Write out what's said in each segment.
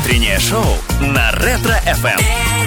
Утреннее шоу на Ретро-ФМ.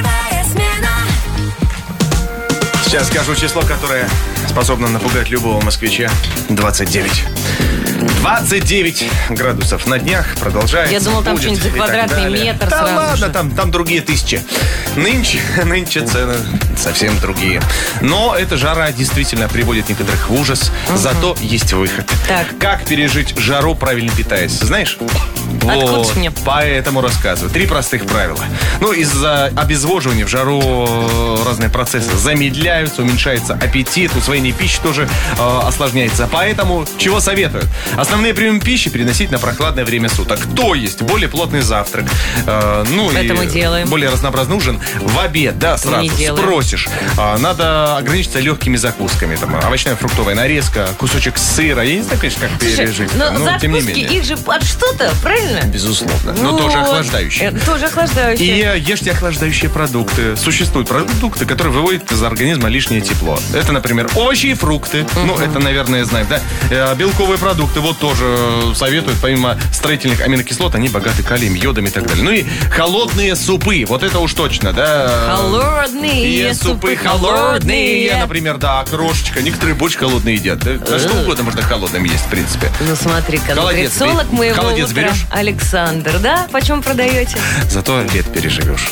Сейчас скажу число, которое способно напугать любого москвича. 29. 29 градусов на днях продолжается. Я думал, там будет, что-нибудь за квадратный метр да сразу ладно, же. там другие тысячи. Нынче цены совсем другие. Но эта жара действительно приводит некоторых в ужас. Зато есть выход. Так. Как пережить жару, правильно питаясь? Знаешь? Откуда ж мне? Поэтому рассказываю. 3 простых правила. Из-за обезвоживания в жару разные процессы замедляются, уменьшается аппетит, усвоение пищи тоже осложняется. Поэтому чего советуют? Основные приемы пищи переносить на прохладное время суток. То есть более плотный завтрак. Это мы делаем. Более разнообразный ужин. В обед, да, сразу спросишь. Надо ограничиться легкими закусками. Там, овощная фруктовая нарезка, кусочек сыра. Я не знаю, конечно, как пережить. Но тем не закуски, менее. их же под что-то, правильно? Безусловно. Но тоже охлаждающие. Тоже охлаждающие. И ешьте охлаждающие продукты. Существуют продукты, которые выводят из организма лишнее тепло. Это, например, овощи и фрукты. Это, наверное, знаем, да? Белковые продукты вот тоже советуют. Помимо строительных аминокислот, они богаты калием, йодом и так далее. И холодные супы. Вот это уж точно, да? Холодные супы, холодные. Например, да, крошечка. Некоторые больше холодные едят. Да что угодно можно холодным есть, в принципе. Ну, смотри-ка, нутрициолог моего холодец утра, берешь? Александр, да? Почем продаете? Зато лет переживешь.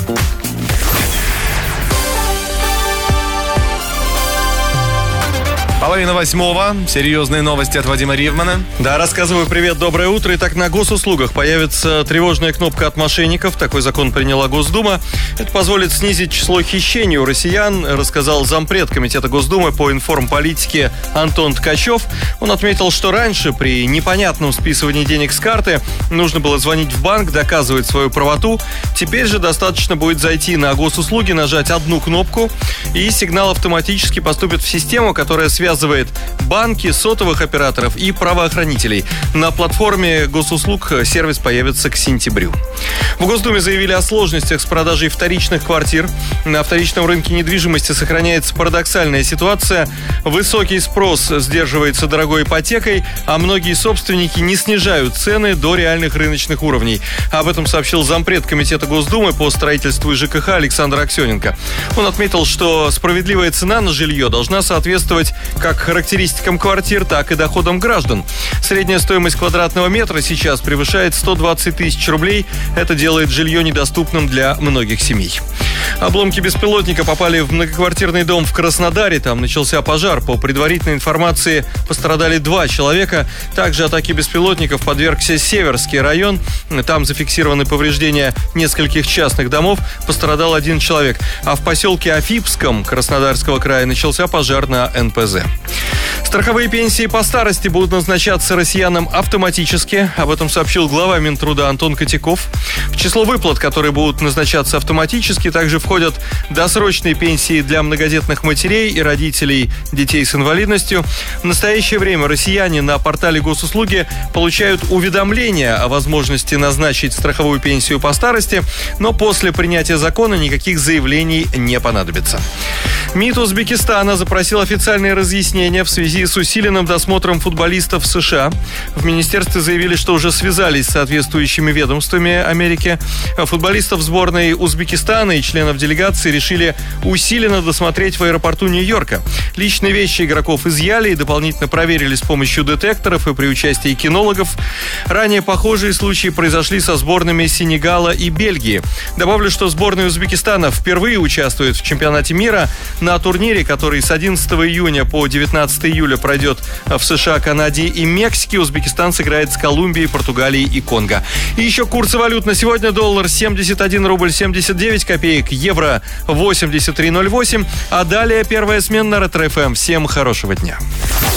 Половина 8. Серьезные новости от Вадима Ривмана. Да, рассказываю. Привет, доброе утро. Итак, на госуслугах появится тревожная кнопка от мошенников. Такой закон приняла Госдума. Это позволит снизить число хищений у россиян, рассказал зампред Комитета Госдумы по информполитике Антон Ткачев. Он отметил, что раньше при непонятном списывании денег с карты нужно было звонить в банк, доказывать свою правоту. Теперь же достаточно будет зайти на госуслуги, нажать одну кнопку, и сигнал автоматически поступит в систему, которая связывает банки, сотовых операторов и правоохранителей. На платформе госуслуг сервис появится к сентябрю. В Госдуме заявили о сложностях с продажей вторичных квартир. На вторичном рынке недвижимости сохраняется парадоксальная ситуация. Высокий спрос сдерживается дорогой ипотекой, а многие собственники не снижают цены до реальных рыночных уровней. Об этом сообщил зампред Комитета Госдумы по строительству и ЖКХ Александр Аксененко. Он отметил, что справедливая цена на жилье должна соответствовать как характеристикам квартир, так и доходам граждан. Средняя стоимость квадратного метра сейчас превышает 120 тысяч рублей. Это делает жилье недоступным для многих семей. Обломки беспилотника попали в многоквартирный дом в Краснодаре. Там начался пожар. По предварительной информации, пострадали 2 человека. Также атаке беспилотников подвергся Северский район. Там зафиксированы повреждения нескольких частных домов. Пострадал 1 человек. А в поселке Афипском Краснодарского края начался пожар на НПЗ. Страховые пенсии по старости будут назначаться россиянам автоматически. Об этом сообщил глава Минтруда Антон Котяков. В число выплат, которые будут назначаться автоматически, также входят досрочные пенсии для многодетных матерей и родителей детей с инвалидностью. В настоящее время россияне на портале госуслуги получают уведомления о возможности назначить страховую пенсию по старости, но после принятия закона никаких заявлений не понадобится. МИД Узбекистана запросил официальные разъяснения в связи с усиленным досмотром футболистов в США. В министерстве заявили, что уже связались с соответствующими ведомствами Америки. Футболистов сборной Узбекистана и членов делегации решили усиленно досмотреть в аэропорту Нью-Йорка. Личные вещи игроков изъяли и дополнительно проверили с помощью детекторов и при участии кинологов. Ранее похожие случаи произошли со сборными Сенегала и Бельгии. Добавлю, что сборная Узбекистана впервые участвует в чемпионате мира на турнире, который с 11 июня по 19 июля пройдет в США, Канаде и Мексике. Узбекистан сыграет с Колумбией, Португалией и Конго. И еще курсы валют на сегодня: доллар 71 рубль 79 копеек, евро 83.08. А далее первая смена на Ретро-ФМ. Всем хорошего дня.